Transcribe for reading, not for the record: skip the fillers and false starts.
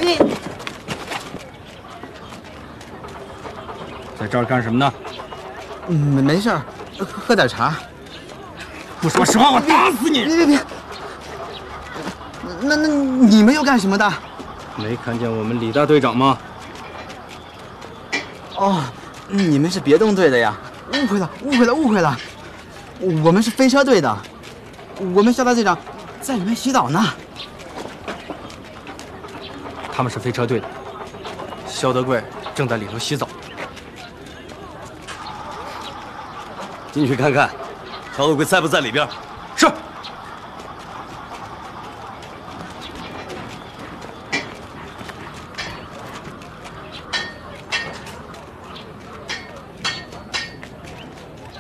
你在这儿干什么呢？ 没事儿，喝点茶。 不说实话，我打死你！ 别！那你们又干什么的？ 没看见我们李大队长吗？ 哦，你们是别动队的呀？误会了！我们是飞车队的，我们肖大队长在里面洗澡呢。 他们是飞车队的，肖德贵正在里头洗澡。 进去看看，肖德贵在不在里边？